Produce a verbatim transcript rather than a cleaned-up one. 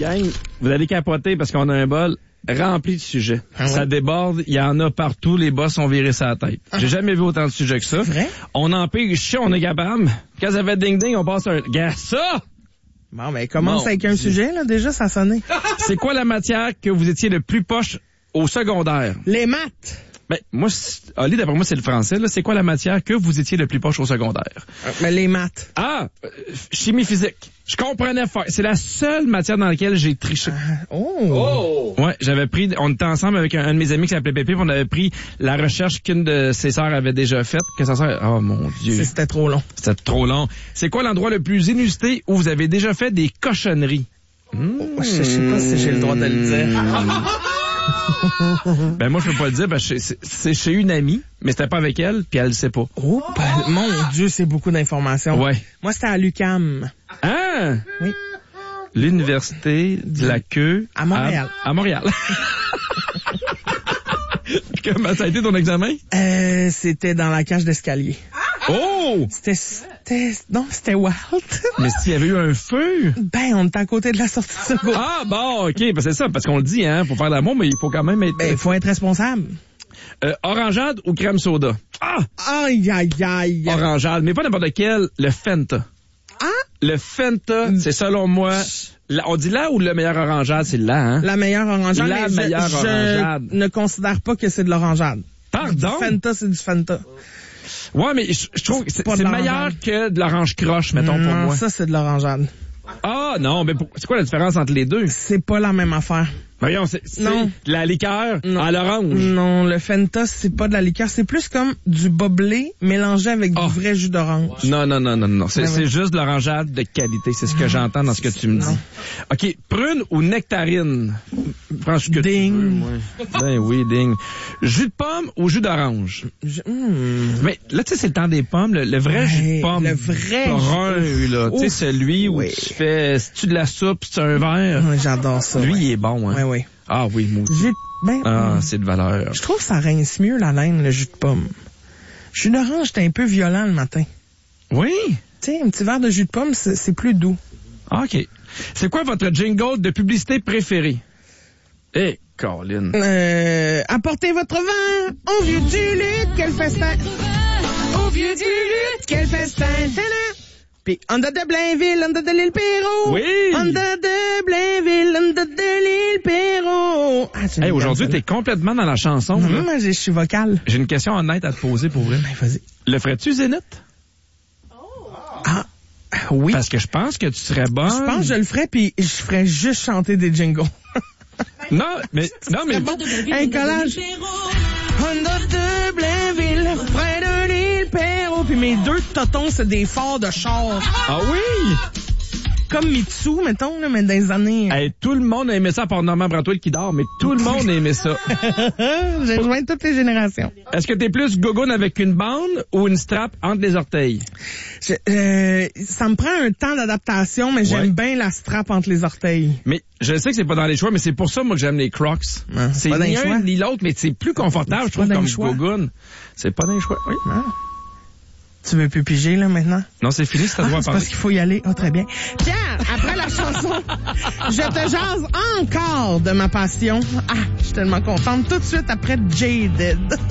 Gang, vous allez capoter parce qu'on a un bol rempli de sujets. Ah oui? Ça déborde, il y en a partout, les boss ont viré sa tête. Ah. J'ai jamais vu autant de sujets que ça. C'est vrai? On empêche, on est capable. Quand ça fait ding-ding, on passe un... Gars, ça! Bon, mais commence bon, avec un sujet, là, déjà, ça sonnait. C'est quoi la matière que vous étiez le plus poche au secondaire? Les maths. Ben, moi, Ali, d'après moi, c'est le français, là. C'est quoi la matière que vous étiez le plus poche au secondaire? Euh, mais les maths. Ah! Euh, chimie physique. Je comprenais fort. C'est la seule matière dans laquelle j'ai triché. Ah, oh! Ouais, j'avais pris, on était ensemble avec un, un de mes amis qui s'appelait Pépé, puis on avait pris la recherche qu'une de ses sœurs avait déjà faite, que sa sœur, oh mon Dieu. C'était trop long. C'était trop long. C'est quoi l'endroit le plus inusité où vous avez déjà fait des cochonneries? Mmh. Oh, je sais pas si j'ai le droit de le dire. Ben moi je peux pas le dire parce que c'est, c'est chez une amie, mais c'était pas avec elle, puis elle le sait pas. Oh, ben, mon Dieu, c'est beaucoup d'informations. Ouais. Moi c'était à l'U Q A M. Ah! Oui. L'université de la queue à Montréal. À, à Montréal. Comment ça a été ton examen? Euh, c'était dans la cage d'escalier. Oh! C'était, c'était, non, c'était Walt. Mais s'il y avait eu un feu? Ben, on était à côté de la sortie de secours. Ah, bon, ok, ben c'est ça, parce qu'on le dit, hein, pour faire l'amour, mais il faut quand même être... Ben, il faut être responsable. Euh, orangeade ou crème soda? Ah! Aïe, aïe, aïe. Orangeade, mais pas n'importe quel, le Fanta. Ah? Le Fanta, c'est selon moi... La, on dit là ou le meilleur orangeade, c'est là, hein? La meilleure orangeade. La meilleure je, orangeade. Je ne considère pas que c'est de l'orangeade. Pardon? Du Fanta, c'est du Fanta. Ouais, mais je, je trouve que c'est, c'est, c'est meilleur que de l'orange croche, mettons, non, pour moi. Ça, c'est de l'orangeade. Ah, non, mais pour, c'est quoi la différence entre les deux? C'est pas la même affaire. Voyons, c'est, c'est non. la liqueur non. à l'orange. Non, le Fanta, c'est pas de la liqueur. C'est plus comme du boblé mélangé avec oh. du vrai jus d'orange. Non, non, non, non, non. C'est, ouais, c'est ouais. juste de l'orangeade de qualité. C'est ce que j'entends dans ce que tu me dis. Non. OK, prune ou nectarine? Prends ce que ding. tu veux, moi. Ben oui, ding. Jus de pomme ou jus d'orange? Je, hmm. Mais là, tu sais, c'est le temps des pommes. Le, le vrai ouais, jus de pomme. Le vrai brun, là. Tu sais, celui où oui. tu fais... Si tu de la soupe, c'est un verre. Ouais, j'adore ça. Lui, ouais. il est bon, hein. Ouais, ouais. Ah oui, moi aussi. Jus, ben, ah, hum. c'est de valeur. Je trouve que ça rince mieux la laine, le jus de pomme. Jus d'orange, c'était un peu violent le matin. Oui? Tu sais, un petit verre de jus de pomme, c'est, c'est plus doux. OK. C'est quoi votre jingle de publicité préféré? Eh, hey, Colin. Euh, apportez votre vin au vieux du lutte, quel festin! Au vieux du lutte, quel festin! Puis, under de Blainville, under de l'île Perrault. Oui! Under de Blainville, under de l'île Perrault. Ah, hey, aujourd'hui, t'es complètement dans la chanson. Non, là. moi, je suis vocale. J'ai une question honnête à te poser pour vrai. Ben, vas-y. Le ferais-tu Zénith? Oh. Ah, oui. Parce que je pense que tu serais bonne. Je pense que je le ferais, puis je ferais juste chanter des jingles. non, mais... non, mais... Bon. Un collage. Under de Blainville, près de l'île Perrault. Puis mes deux totons, c'est des forts de char. Ah oui? Comme Mitsu, mettons, là, mais dans les années... Hey, tout le monde a aimé ça, par Normand Bratoil qui dort, mais tout le monde a aimé ça. J'ai rejoint toutes les générations. Est-ce que t'es plus gogoune avec une bande ou une strap entre les orteils? Je, euh, ça me prend un temps d'adaptation, mais j'aime ouais. bien la strap entre les orteils. Mais je sais que c'est pas dans les choix, mais c'est pour ça, moi, que j'aime les Crocs. Ah, c'est ni un ni l'autre, mais c'est plus confortable, je trouve, comme gogoune. C'est pas dans les choix, oui. Ah. Tu veux plus piger, là, maintenant? Non, c'est fini, ça doit ah, parler. parce qu'il faut y aller. Oh, très bien. Pierre, après la chanson, je te jase encore de ma passion. Ah, je suis tellement contente. Tout de suite après Jaded.